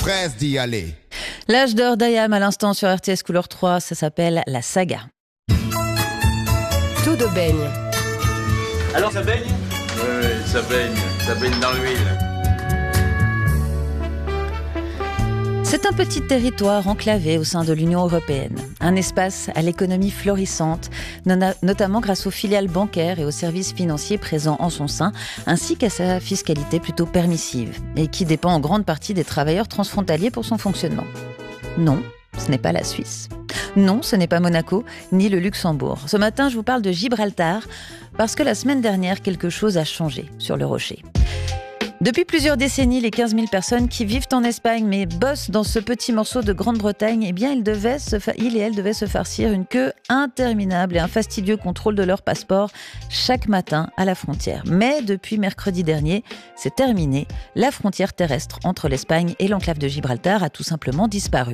presse d'y aller. L'âge d'or d'Ayam à l'instant sur RTS Couleur 3, ça s'appelle La Saga. Tout de baigne. Alors ça baigne ? Oui, ça baigne dans l'huile. C'est un petit territoire enclavé au sein de l'Union européenne. Un espace à l'économie florissante, notamment grâce aux filiales bancaires et aux services financiers présents en son sein, ainsi qu'à sa fiscalité plutôt permissive, et qui dépend en grande partie des travailleurs transfrontaliers pour son fonctionnement. Non, ce n'est pas la Suisse. Non, ce n'est pas Monaco, ni le Luxembourg. Ce matin, je vous parle de Gibraltar, parce que la semaine dernière, quelque chose a changé sur le rocher. Depuis plusieurs décennies, les 15 000 personnes qui vivent en Espagne mais bossent dans ce petit morceau de Grande-Bretagne, eh bien, ils et elles devaient se farcir une queue interminable et un fastidieux contrôle de leur passeport chaque matin à la frontière. Mais depuis mercredi dernier, c'est terminé. La frontière terrestre entre l'Espagne et l'enclave de Gibraltar a tout simplement disparu.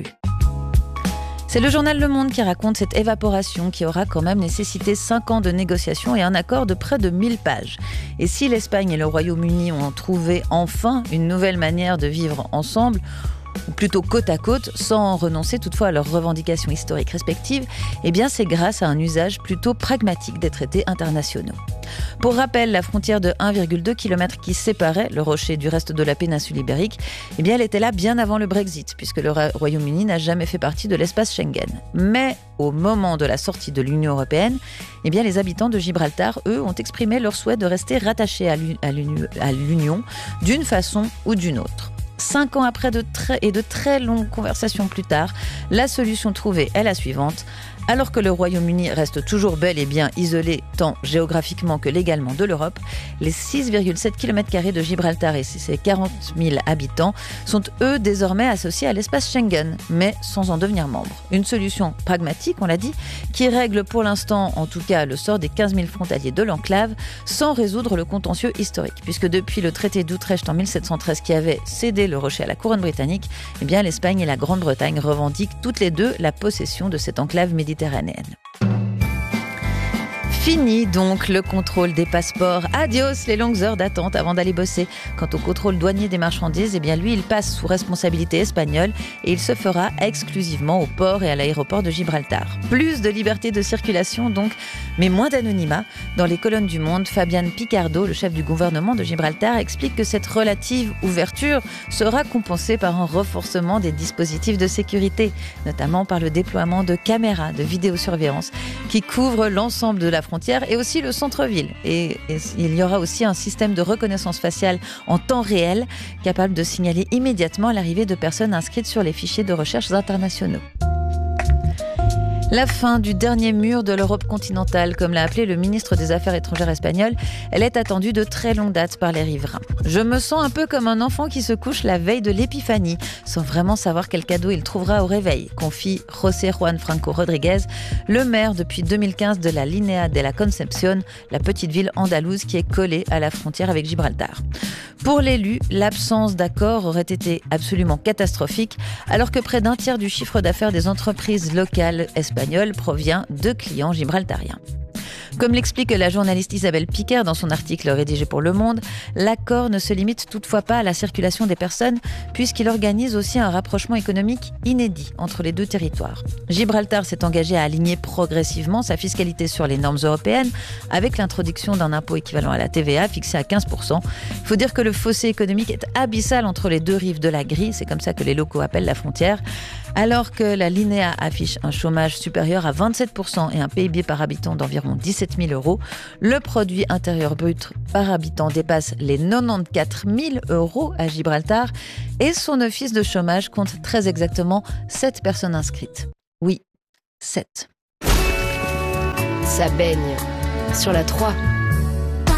C'est le journal Le Monde qui raconte cette évaporation qui aura quand même nécessité 5 ans de négociations et un accord de près de 1000 pages. Et si l'Espagne et le Royaume-Uni ont trouvé enfin une nouvelle manière de vivre ensemble, ou plutôt côte à côte, sans renoncer toutefois à leurs revendications historiques respectives, eh bien c'est grâce à un usage plutôt pragmatique des traités internationaux. Pour rappel, la frontière de 1,2 km qui séparait le rocher du reste de la péninsule ibérique, eh bien elle était là bien avant le Brexit, puisque le Royaume-Uni n'a jamais fait partie de l'espace Schengen. Mais au moment de la sortie de l'Union européenne, eh bien les habitants de Gibraltar, eux, ont exprimé leur souhait de rester rattachés à l'Union d'une façon ou d'une autre. 5 ans après de très longues conversations plus tard, la solution trouvée est la suivante. Alors que le Royaume-Uni reste toujours bel et bien isolé, tant géographiquement que légalement de l'Europe, les 6,7 km² de Gibraltar et ses 40 000 habitants sont eux désormais associés à l'espace Schengen, mais sans en devenir membres. Une solution pragmatique, on l'a dit, qui règle pour l'instant, en tout cas, le sort des 15 000 frontaliers de l'enclave, sans résoudre le contentieux historique, puisque depuis le traité d'Utrecht en 1713 qui avait cédé le rocher à la couronne britannique, eh bien l'Espagne et la Grande-Bretagne revendiquent toutes les deux la possession de cette enclave méditerranéenne. Fini donc le contrôle des passeports. Adios les longues heures d'attente avant d'aller bosser. Quant au contrôle douanier des marchandises, eh bien lui, il passe sous responsabilité espagnole et il se fera exclusivement au port et à l'aéroport de Gibraltar. Plus de liberté de circulation donc, mais moins d'anonymat. Dans les colonnes du Monde, Fabián Picardo, le chef du gouvernement de Gibraltar, explique que cette relative ouverture sera compensée par un renforcement des dispositifs de sécurité, notamment par le déploiement de caméras de vidéosurveillance qui couvrent l'ensemble de la frontière et aussi le centre-ville. Et il y aura aussi un système de reconnaissance faciale en temps réel capable de signaler immédiatement l'arrivée de personnes inscrites sur les fichiers de recherche internationaux. La fin du dernier mur de l'Europe continentale, comme l'a appelé le ministre des Affaires étrangères espagnol, elle est attendue de très longue date par les riverains. Je me sens un peu comme un enfant qui se couche la veille de l'épiphanie, sans vraiment savoir quel cadeau il trouvera au réveil, confie José Juan Franco Rodríguez, le maire depuis 2015 de la Linea de la Concepción, la petite ville andalouse qui est collée à la frontière avec Gibraltar. Pour l'élu, l'absence d'accord aurait été absolument catastrophique, alors que près d'un tiers du chiffre d'affaires des entreprises locales espagnoles provient de clients gibraltariens. Comme l'explique la journaliste Isabelle Piquer dans son article rédigé pour Le Monde, l'accord ne se limite toutefois pas à la circulation des personnes puisqu'il organise aussi un rapprochement économique inédit entre les deux territoires. Gibraltar s'est engagé à aligner progressivement sa fiscalité sur les normes européennes avec l'introduction d'un impôt équivalent à la TVA fixé à 15%. Il faut dire que le fossé économique est abyssal entre les deux rives de la grille, c'est comme ça que les locaux appellent la frontière. Alors que la Linea affiche un chômage supérieur à 27% et un PIB par habitant d'environ 17 000 euros, le produit intérieur brut par habitant dépasse les 94 000 euros à Gibraltar et son office de chômage compte très exactement 7 personnes inscrites. Oui, 7. Ça baigne sur la 3.